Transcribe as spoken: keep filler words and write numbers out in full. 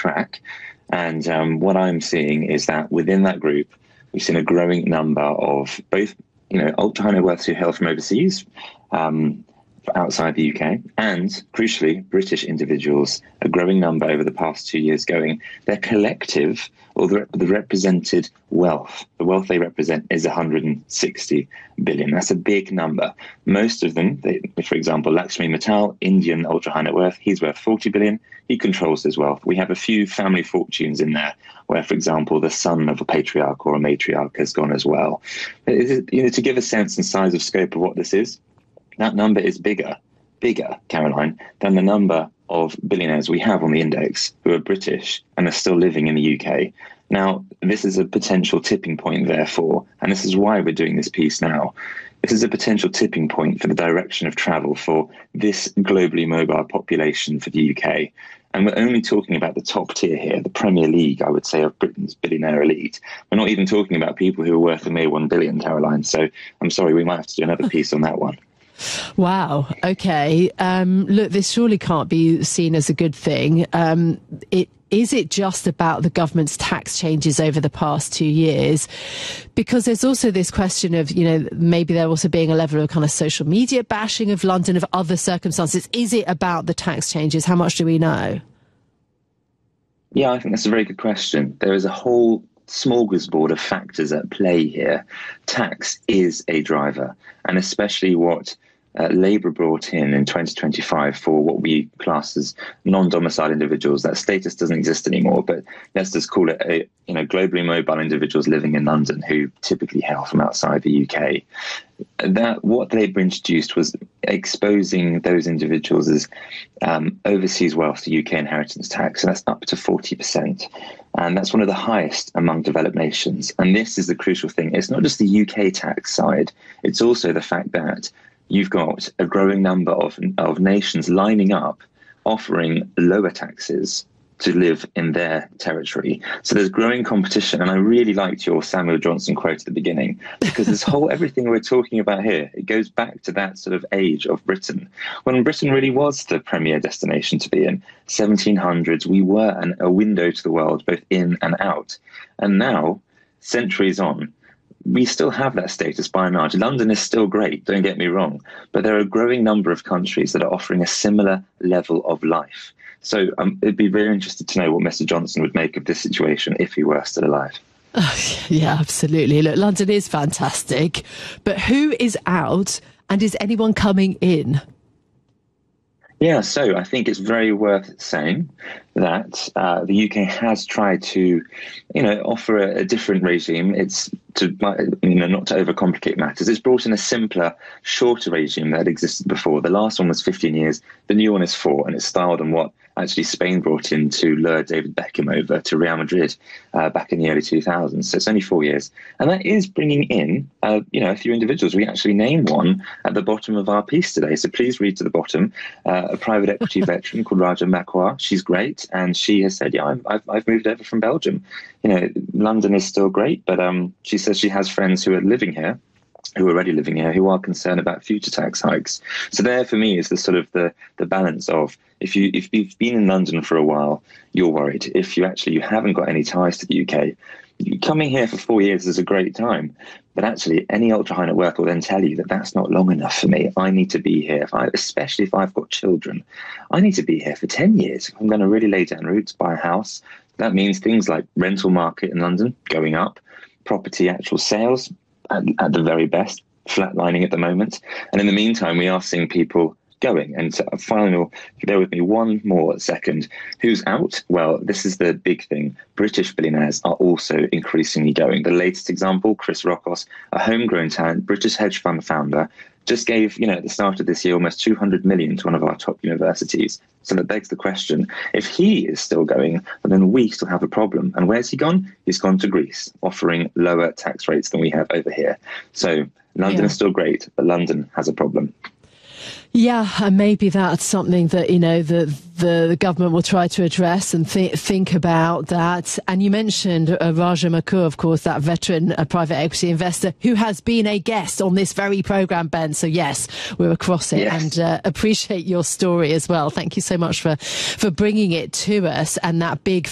track. And um, what I'm seeing is that within that group, we've seen a growing number of both, you know, ultra high net worths who hail from overseas, um, outside the U K, and crucially, British individuals, a growing number over the past two years going, their collective or the, the represented wealth, the wealth they represent is one hundred sixty billion. That's a big number. Most of them, they, for example, Lakshmi Mittal, Indian ultra high net worth, he's worth forty billion. He controls his wealth. We have a few family fortunes in there where, for example, the son of a patriarch or a matriarch has gone as well. It is, you know, to give a sense and size of scope of what this is, that number is bigger, bigger, Caroline, than the number of billionaires we have on the index who are British and are still living in the U K. Now, this is a potential tipping point, therefore, and this is why we're doing this piece now. This is a potential tipping point for the direction of travel for this globally mobile population for the U K. And we're only talking about the top tier here, the Premier League, I would say, of Britain's billionaire elite. We're not even talking about people who are worth a mere one billion, Caroline. So I'm sorry, we might have to do another piece on that one. Wow. Okay. Um, look, this surely can't be seen as a good thing. Um, it Is it just about the government's tax changes over the past two years? Because there's also this question of, you know, maybe there also being a level of kind of social media bashing of London, of other circumstances. Is it about the tax changes? How much do we know? Yeah, I think that's a very good question. There is a whole smorgasbord of factors at play here. Tax is a driver, and especially what Uh, Labour brought in in twenty twenty-five for what we class as non-domicile individuals. That status doesn't exist anymore, but let's just call it a, you know, globally mobile individuals living in London who typically hail from outside the U K. That what Labour introduced was exposing those individuals as um, overseas wealth to U K inheritance tax, and that's up to forty percent. And that's one of the highest among developed nations. And this is the crucial thing. It's not just the U K tax side, it's also the fact that you've got a growing number of, of nations lining up, offering lower taxes to live in their territory. So there's growing competition. And I really liked your Samuel Johnson quote at the beginning, because this whole, everything we're talking about here, it goes back to that sort of age of Britain, when Britain really was the premier destination to be in. seventeen hundreds, we were an, a window to the world, both in and out. And now, centuries on, we still have that status by and large. London is still great, don't get me wrong, but there are a growing number of countries that are offering a similar level of life. So um, it'd be very interested to know what Mister Johnson would make of this situation if he were still alive. Oh, yeah, absolutely. Look, London is fantastic, but who is out and is anyone coming in? Yeah, so I think it's very worth saying that uh, the U K has tried to, you know, offer a, a different regime. It's to, you know, not to overcomplicate matters. It's brought in a simpler, shorter regime that had existed before. The last one was fifteen years. The new one is four, and it's styled on what actually Spain brought in to lure David Beckham over to Real Madrid uh, back in the early two thousands. So it's only four years. And that is bringing in, uh, you know, a few individuals. We actually name one at the bottom of our piece today. So please read to the bottom. Uh, a private equity veteran called Raja Makwa. She's great. And she has said, yeah, I've, I've moved over from Belgium. You know, London is still great, but um, she says she has friends who are living here, who are already living here, who are concerned about future tax hikes. So there, for me, is the sort of the the balance of, if you if you've been in London for a while, you're worried. If you actually you haven't got any ties to the U K, coming here for four years is a great time. But actually, any ultra high net worth will then tell you that that's not long enough for me. I need to be here, if I, especially if I've got children. I need to be here for ten years. If I'm going to really lay down roots, buy a house. That means things like rental market in London going up, property actual sales at, at the very best, flatlining at the moment. And in the meantime, we are seeing people going. And so, final, bear with me one more second. Who's out? Well, this is the big thing. British billionaires are also increasingly going. The latest example, Chris Rockos, a homegrown talent, British hedge fund founder, just gave, you know, at the start of this year, almost two hundred million to one of our top universities. So that begs the question, if he is still going, then we still have a problem. And where's he gone? He's gone to Greece, offering lower tax rates than we have over here. So London yeah. is still great, but London has a problem. Yeah, and maybe that's something that, you know, the the, the government will try to address and th- think about that. And you mentioned uh, Raja Makwa, of course, that veteran uh, private equity investor who has been a guest on this very programme, Ben. So, yes, we're across it yes. and uh, appreciate your story as well. Thank you so much for, for bringing it to us, and that big